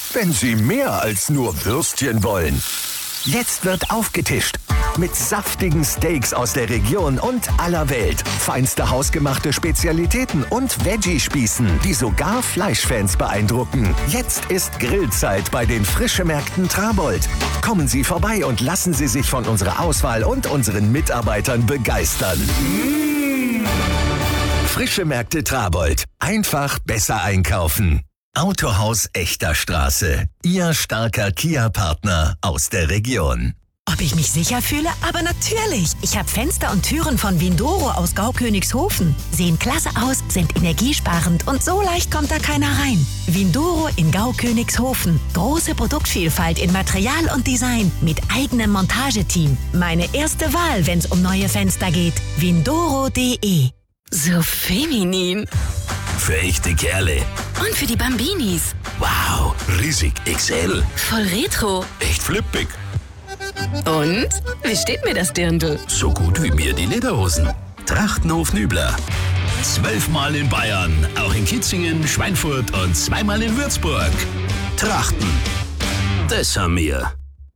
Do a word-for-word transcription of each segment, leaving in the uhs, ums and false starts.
wenn Sie mehr als nur Würstchen wollen. Jetzt wird aufgetischt mit saftigen Steaks aus der Region und aller Welt. Feinste hausgemachte Spezialitäten und Veggie-Spießen, die sogar Fleischfans beeindrucken. Jetzt ist Grillzeit bei den Frischemärkten Trabold. Kommen Sie vorbei und lassen Sie sich von unserer Auswahl und unseren Mitarbeitern begeistern. Mmh. Frischemärkte Trabold. Einfach besser einkaufen. Autohaus Echter Straße. Ihr starker Kia-Partner aus der Region. Ob ich mich sicher fühle? Aber natürlich. Ich habe Fenster und Türen von Windoro aus Gaukönigshofen. Sehen klasse aus, sind energiesparend und so leicht kommt da keiner rein. Windoro in Gaukönigshofen. Große Produktvielfalt in Material und Design mit eigenem Montageteam. Meine erste Wahl, wenn es um neue Fenster geht. Windoro punkt de. So feminin. Für echte Kerle. Und für die Bambinis. Wow, riesig X L. Voll retro. Echt flippig. Und? Wie steht mir das Dirndl? So gut wie mir die Lederhosen. Trachtenhof Nübler. Zwölfmal in Bayern, auch in Kitzingen, Schweinfurt und zweimal in Würzburg. Trachten. Das haben wir.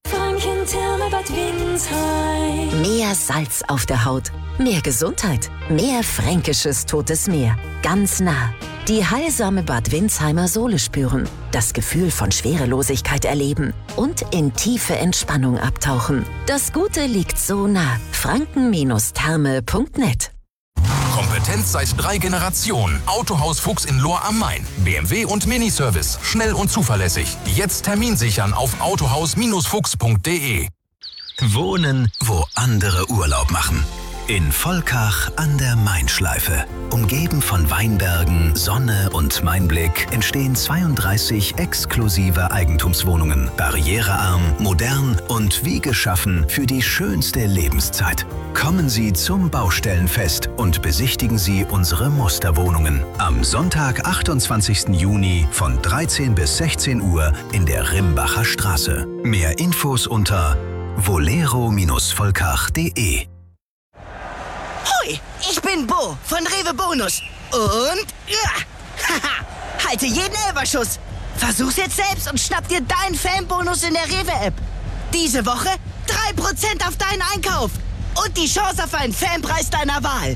Mehr Salz auf der Haut, mehr Gesundheit, mehr fränkisches Totes Meer. Ganz nah. Die heilsame Bad Windsheimer Sohle spüren, das Gefühl von Schwerelosigkeit erleben und in tiefe Entspannung abtauchen. Das Gute liegt so nah. franken Therme punkt net. Kompetenz seit drei Generationen. Autohaus Fuchs in Lohr am Main. B M W und Miniservice. Schnell und zuverlässig. Jetzt Termin sichern auf autohaus Fuchs punkt de. Wohnen, wo andere Urlaub machen. In Volkach an der Mainschleife. Umgeben von Weinbergen, Sonne und Mainblick entstehen zweiunddreißig exklusive Eigentumswohnungen. Barrierearm, modern und wie geschaffen für die schönste Lebenszeit. Kommen Sie zum Baustellenfest und besichtigen Sie unsere Musterwohnungen. Am Sonntag, achtundzwanzigsten Juni von dreizehn bis sechzehn Uhr in der Rimbacher Straße. Mehr Infos unter volero Volkach punkt de. Hoi, ich bin Bo von Rewe Bonus. Und ja, haha, halte jeden Elberschuss. Versuch's jetzt selbst und schnapp dir deinen Fanbonus in der Rewe-App. Diese Woche drei Prozent auf deinen Einkauf. Und die Chance auf einen Fanpreis deiner Wahl.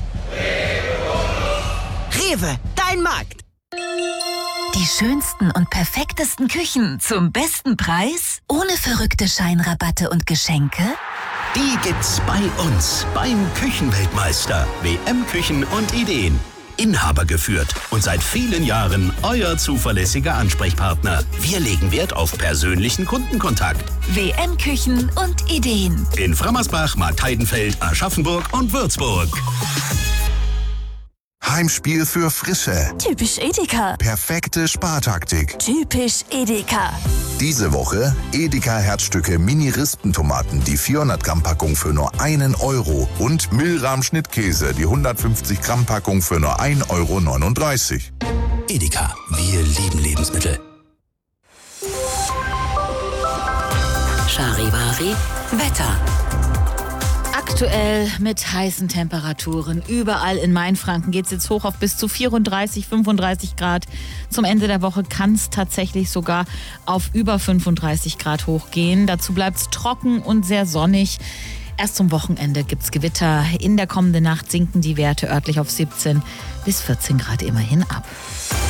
Rewe, dein Markt. Die schönsten und perfektesten Küchen zum besten Preis? Ohne verrückte Scheinrabatte und Geschenke? Die gibt's bei uns, beim Küchenweltmeister. W M-Küchen und Ideen. Inhaber geführt und seit vielen Jahren euer zuverlässiger Ansprechpartner. Wir legen Wert auf persönlichen Kundenkontakt. W M-Küchen und Ideen. In Frammersbach, Marktheidenfeld, Aschaffenburg und Würzburg. Heimspiel für Frische. Typisch Edeka. Perfekte Spartaktik. Typisch Edeka. Diese Woche Edeka Herzstücke Mini-Rispentomaten, die vierhundert Gramm Packung für nur einen Euro und Milram Schnittkäse, die hundertfünfzig Gramm Packung für nur ein Euro neununddreißig. Edeka, wir lieben Lebensmittel. Charivari, Wetter. Aktuell mit heißen Temperaturen. Überall in Mainfranken geht es jetzt hoch auf bis zu vierunddreißig, fünfunddreißig Grad. Zum Ende der Woche kann es tatsächlich sogar auf über fünfunddreißig Grad hochgehen. Dazu bleibt es trocken und sehr sonnig. Erst zum Wochenende gibt es Gewitter. In der kommenden Nacht sinken die Werte örtlich auf siebzehn bis vierzehn Grad immerhin ab.